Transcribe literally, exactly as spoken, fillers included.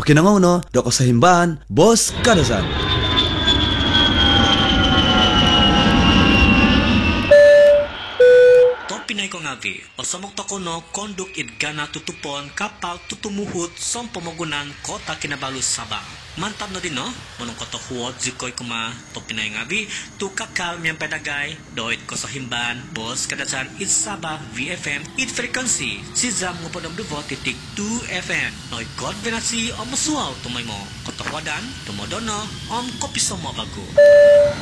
pakinangaw no, doko sa himbahan, Boss Kadasan. Pinay ko nga vi, o samok ko no, konduk idgana tutupon kapal tutumuhut som pamagunan kota kinabalus Sabang. Mantap no din no, manong koto huwag zikoy kuma to pinay nga vi, tu kakal miyang pedagay, doit ko sa himban, Boss Kadasan, it Sabah, V F M, it frequency, si Zam mo po ng duvo, titik two F M, noy God venasi o masuaw tumay mo, koto wadan, tumodono, om kopiso mo bago.